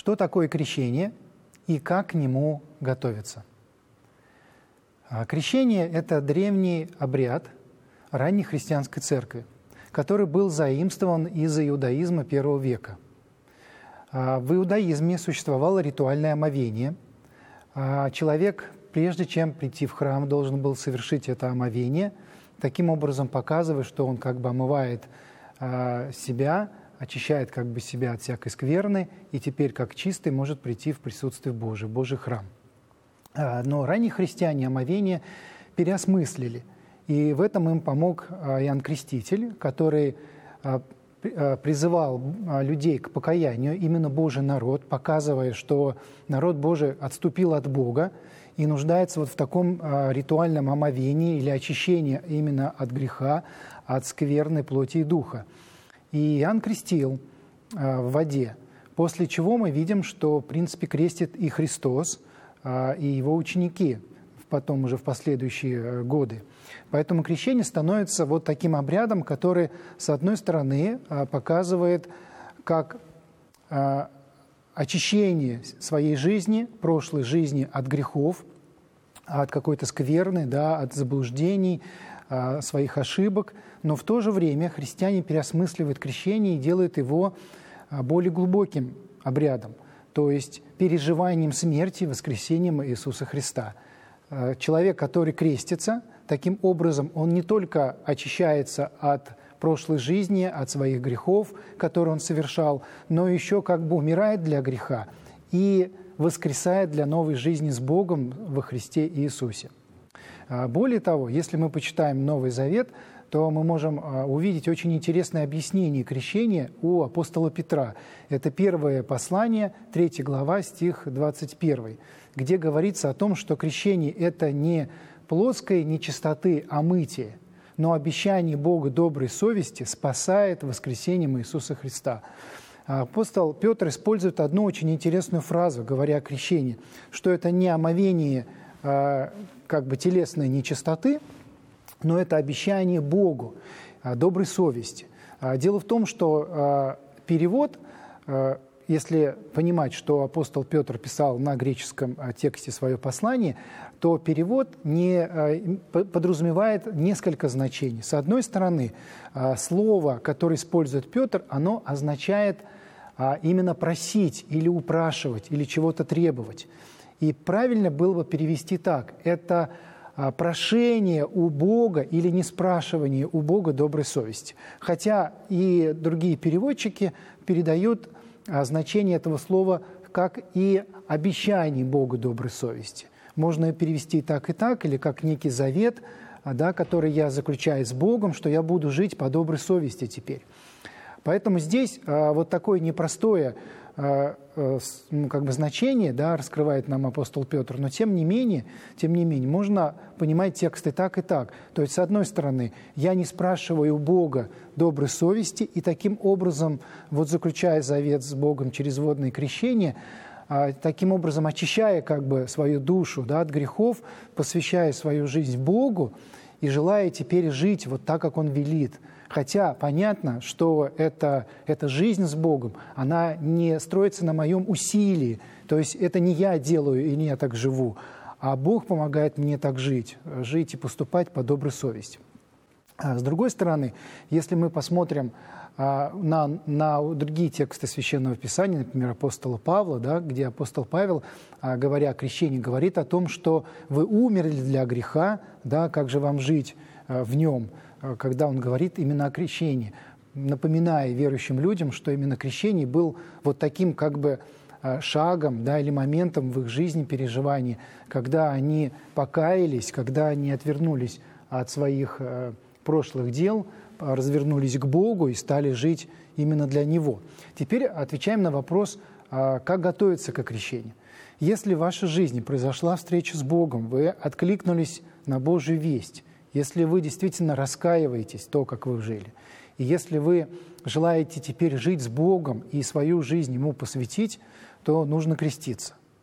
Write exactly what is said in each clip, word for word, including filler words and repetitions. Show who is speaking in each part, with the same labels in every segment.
Speaker 1: Что такое крещение и как к нему готовиться? Крещение – это древний обряд ранней христианской церкви, который был заимствован из иудаизма первого века. В иудаизме существовало ритуальное омовение. Человек, прежде чем прийти в храм, должен был совершить это омовение, таким образом показывая, что он как бы омывает себя, очищает как бы себя от всякой скверны, и теперь как чистый может прийти в присутствие Божие, в Божий храм. Но ранние христиане омовение переосмыслили, и в этом им помог Иоанн Креститель, который призывал людей к покаянию, именно Божий народ, показывая, что народ Божий отступил от Бога и нуждается вот в таком ритуальном омовении или очищении именно от греха, от скверны плоти и духа. И Иоанн крестил в воде, после чего мы видим, что, в принципе, крестит и Христос, и его ученики потом уже в последующие годы. Поэтому крещение становится вот таким обрядом, который, с одной стороны, показывает как очищение своей жизни, прошлой жизни от грехов, от какой-то скверны, да, от заблуждений, своих ошибок, но в то же время христиане переосмысливают крещение и делают его более глубоким обрядом, то есть переживанием смерти и воскресением Иисуса Христа. Человек, который крестится, таким образом он не только очищается от прошлой жизни, от своих грехов, которые он совершал, но еще как бы умирает для греха и воскресает для новой жизни с Богом во Христе Иисусе. Более того, если мы почитаем Новый Завет, то мы можем увидеть очень интересное объяснение крещения у апостола Петра. Это первое послание, третья глава, стих двадцать первый, где говорится о том, что крещение – это не плоской нечистоты, а мытие, но обещание Бога доброй совести спасает воскресением Иисуса Христа. Апостол Петр использует одну очень интересную фразу, говоря о крещении, что это не омовение как бы телесной нечистоты, но это обещание Богу доброй совести. Дело в том, что перевод, если понимать, что апостол Петр писал на греческом тексте свое послание, то перевод не подразумевает несколько значений. С одной стороны, слово, которое использует Петр, оно означает именно просить или упрашивать, или чего-то требовать. И правильно было бы перевести так. Это прошение у Бога или не спрашивание у Бога доброй совести. Хотя и другие переводчики передают значение этого слова как и обещание Богу доброй совести. Можно перевести и так, и так, или как некий завет, да, который я заключаю с Богом, что я буду жить по доброй совести теперь. Поэтому здесь вот такое непростое ну, как бы значение, да, раскрывает нам апостол Петр, но тем не менее, тем не менее, можно понимать тексты так и так. То есть, с одной стороны, я не спрашиваю у Бога доброй совести, и таким образом, вот заключая завет с Богом через водное крещение, таким образом очищая как бы свою душу, да, от грехов, посвящая свою жизнь Богу и желая теперь жить вот так, как Он велит. Хотя понятно, что это, эта жизнь с Богом, она не строится на моем усилии. То есть это не я делаю и не я так живу, а Бог помогает мне так жить, жить и поступать по доброй совести. А с другой стороны, если мы посмотрим а, на, на другие тексты Священного Писания, например, апостола Павла, да, где апостол Павел, а, говоря о крещении, говорит о том, что вы умерли для греха, да, как же вам жить а, в нем, когда он говорит именно о крещении, напоминая верующим людям, что именно крещение был вот таким как бы шагом, да, или моментом в их жизни, переживании, когда они покаялись, когда они отвернулись от своих прошлых дел, развернулись к Богу и стали жить именно для Него. Теперь отвечаем на вопрос, как готовиться к крещению. Если в вашей жизни произошла встреча с Богом, вы откликнулись на Божью весть, если вы действительно раскаиваетесь, то, как вы жили, и если вы желаете теперь жить с Богом и свою жизнь Ему посвятить, то нужно креститься.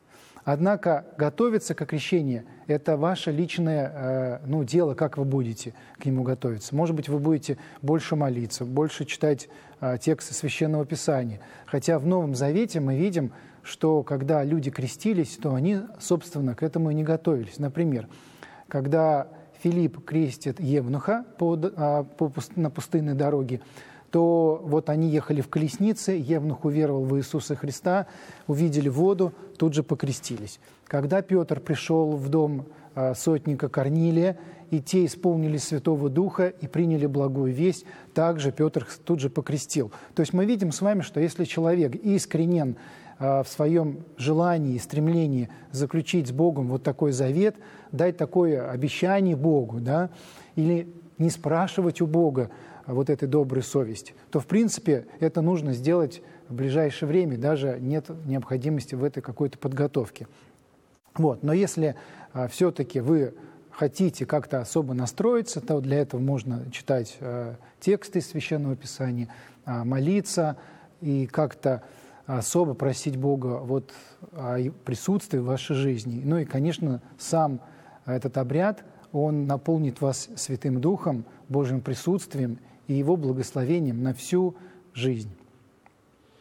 Speaker 1: Однако готовиться к крещению – это ваше личное ну, дело, как вы будете к нему готовиться. Может быть, вы будете больше молиться, больше читать тексты Священного Писания. Хотя в Новом Завете мы видим, что когда люди крестились, то они, собственно, к этому и не готовились. Например, когда Филипп крестит Евнуха по, по, на пустынной дороге, то вот они ехали в колеснице, Евнух уверовал в Иисуса Христа, увидели воду, тут же покрестились. Когда Петр пришел в дом сотника Корнилия, и те исполнились Святого Духа и приняли благую весть, также Петр тут же покрестил. То есть мы видим с вами, что если человек искренен в своем желании и стремлении заключить с Богом вот такой завет, дать такое обещание Богу, да, или не спрашивать у Бога вот этой доброй совести, то, в принципе, это нужно сделать в ближайшее время, даже нет необходимости в этой какой-то подготовке. Вот. Но если а, все-таки вы хотите как-то особо настроиться, то для этого можно читать а, тексты из Священного Писания, а, молиться и как-то особо просить Бога вот о присутствии в вашей жизни. Ну и, конечно, сам этот обряд, он наполнит вас Святым Духом, Божьим присутствием и Его благословением на всю жизнь.